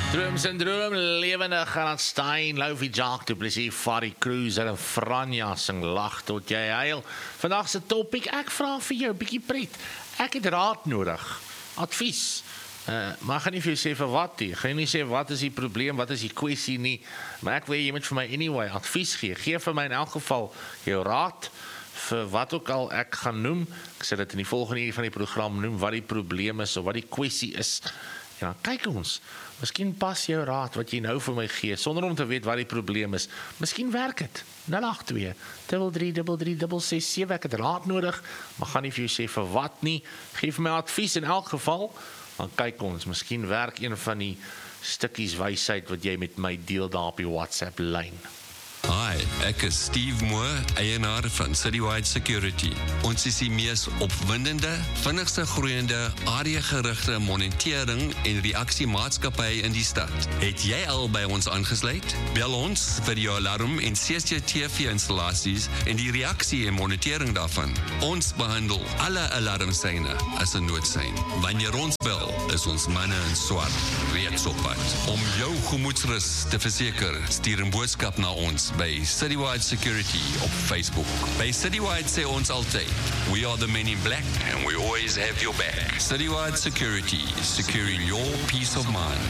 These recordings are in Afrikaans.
Droom syndroom, lewendig Gerard Stein, Loufie Jacques du Plessis, Fari Cruiser en Franja sing lag tot jy huil. Vandag se topic, ek vra vir jou 'n bietjie pret. Ek het raad nodig, advies. Maar ek gaan nie vir jou sê vir wat nie. Ek gaan nie sê wat is die probleem, wat is die kwessie nie. Maar ek wil jy moet vir my anyway advies gee. Gee vir my in elk geval jou raad vir wat ook al ek gaan noem. Ek sal dit in die volgende uur van die program noem wat die probleem is of wat die kwessie is. Ja, kyk ons. Miskien pas jou raad wat jy nou vir my gee, sonder om te weet wat die probleem is. Miskien werk het. 082 333 ek het raad nodig, maar gaan nie vir jou sê vir wat nie. Geef my advies in elk geval, dan kyk ons. Miskien werk een van die stukkies wysheid wat jy met my deel daar op die WhatsApp lyn. Hi, ek is Steve Moore, eienaar van Citywide Security. Ons is die mees opwindende, vinnigste groeiende, area-gerigte monitering en reaksiemaatskappy in die stad. Het jy al by ons aangesluit? Bel ons vir jou alarm en CCTV-installasies en die reaksie en monitering daarvan. Ons behandel alle alarmsyne as 'n noodsein. Wanneer ons bel, is ons manne in swart reeds op pad. Om jou gemoedsrus te verseker, stuur 'n boodskap na ons by Citywide Security op Facebook. By Citywide sê ons altyd, we are the men in black and we always have your back. Citywide Security, securing your peace of mind.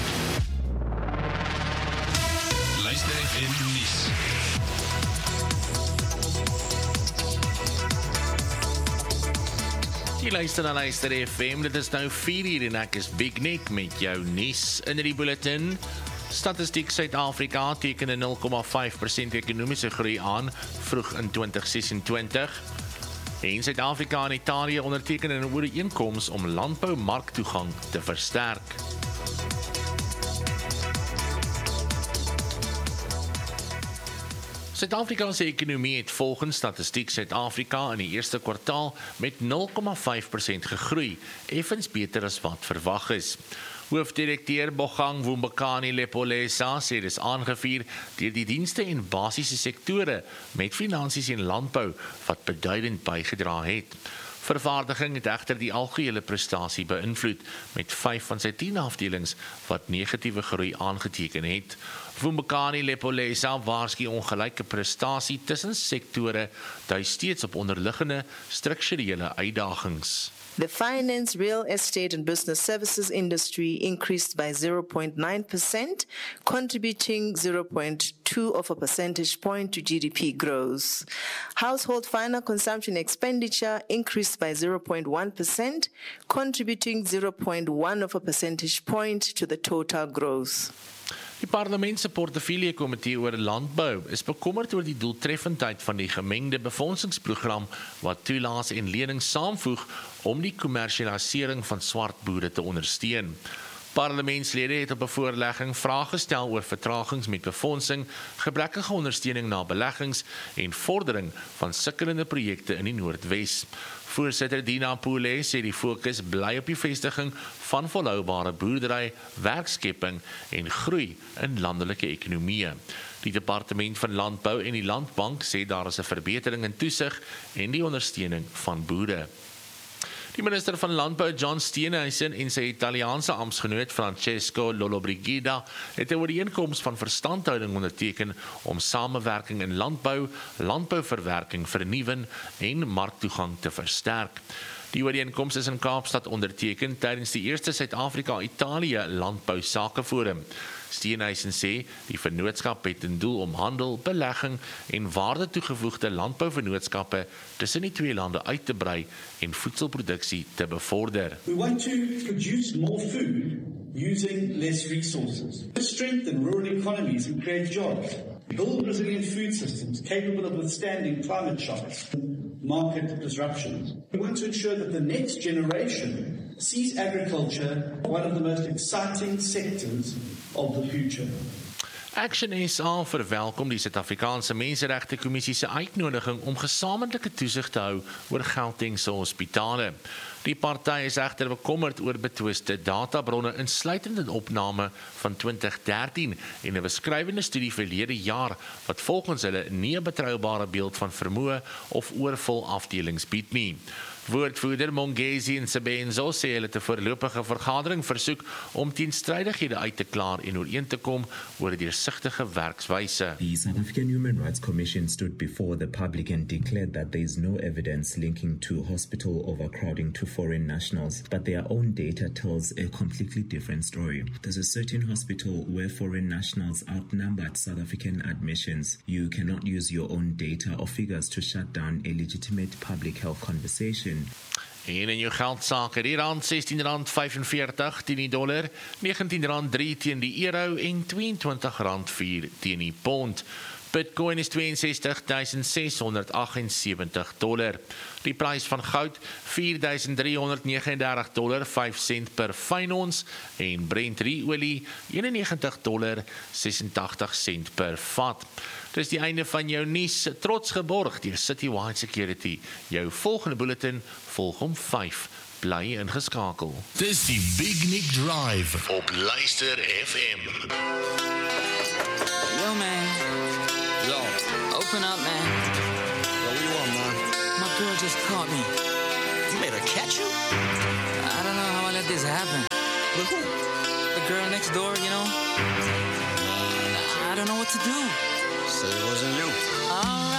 Luister FM nuus. Jy luister na Luister FM, dit is nou 4 en ek is Big Nick met jou nuus in die bulletin. Statistiek Suid-Afrika teken 'n 0,5% ekonomiese groei aan vroeg in 2026. En Suid-Afrika en Italië onderteken 'n ooreenkoms om landboumarktoegang te versterk. Suid-Afrika se ekonomie het volgens Statistiek Suid-Afrika in die eerste kwartaal met 0,5% gegroei, effens beter as wat verwag is. Hoofdirekteur Bogang Vumbakani Lepolesa sê dis aangevuur deur die dienste en basiese sektore met finansies en landbou wat beduidend bygedra het. Vervaardiging het egter die algehele prestasie beïnvloed met 5 van sy 10 afdelings wat negatiewe groei aangeteken het. Vumbakani Lepolesa waarsku ongelyke prestasie tussen sektore dui steeds op onderliggende strukturele uitdagings. The finance, real estate and business services industry increased by 0.9%, contributing 0.2 of a percentage point to GDP growth. Household final consumption expenditure increased by 0.1%, contributing 0.1 of a percentage point to the total growth. Die parlement se portefeuljekomitee oor landbou is bekommerd oor die doeltreffendheid van die gemengde befondsingsprogram wat toelaas en lenings saamvoeg om die kommersialisering van swart boere te ondersteun. Parlementslede het op 'n voorlegging vrae gestel oor vertragings met befondsing, gebrekkige ondersteuning na beleggings en vordering van sukkelende projekte in die Noordwes. Voorsitter Dina Poole sê die fokus bly op die vestiging van volhoubare boerdery, werkskepping en groei in landelike ekonomieë. Die Departement van Landbou en die Landbank sê daar is 'n verbetering in toesig en die ondersteuning van boere. Die minister van Landbou, John Steenhuisen, en sy Italiaanse amptgenoot Francesco Lollobrigida het 'n ooreenkoms van verstandhouding onderteken om samewerking in landbou, landbouverwerking, vernuwing en marktoegang te versterk. Die ooreenkoms is in Kaapstad onderteken tydens die eerste Suid-Afrika-Italië Landbou Sakeforum. Steenhuisen sê die vennootskap het 'n doel om handel, belegging en waarde toegevoegde landbouvennootskappe tussen die twee lande uit te brei en voedselproduksie te bevorder. We want to produce more food using less resources. Strengthen rural economies and create jobs. Build resilient food systems capable of withstanding climate shocks and market disruptions. We want to ensure that the next generation sees agriculture one of the most exciting sectors of the future. Action SA verwelkom die Suid-Afrikaanse Menseregte Kommissie se uitnodiging om gesamentlike toesig te hou oor Gauteng se hospitale. Die party is egter bekommerd oor betwiste databronne insluitend in opname van 2013 en 'n beskrywende studie verlede jaar wat volgens hulle nie 'n betroubare beeld van vermoë of oorvol afdelings bied nie. Woordvoerder Mongezi en Sebenzo sê hulle het 'n voorlopige vergadering versoek om teenstrydighede uit te klaar en ooreen te kom oor 'n deursigtige werkswyse. The South African Human Rights Commission stood before the public and declared that there is no evidence linking to hospital overcrowding to foreign nationals, but their own data tells a completely different story. There's a certain hospital where foreign nationals outnumbered South African admissions. You cannot use your own data or figures to shut down a legitimate public health conversation. En in jou geldsake, die rand R16.45 teen die dollar, R19.3 teen die euro en R22.4 teen die pond. Bitcoin is $62,678. Die prys van goud $4,339.05 per fyn ons en Brent olie $91.86 per vat. Dis die einde van jou nuus, trots geborg deur Citywide Security. Jou volgende bulletin volg om 5. Bly ingeskakel. Dis die Big Nick Drive op Luister FM. Yo, man. Yo, Open up, man. what do you want, man? My girl just caught me. You made her catch you? I don't know how I let this happen. With who? The girl next door, you know? I don't know what to do. Say it wasn't you. All right.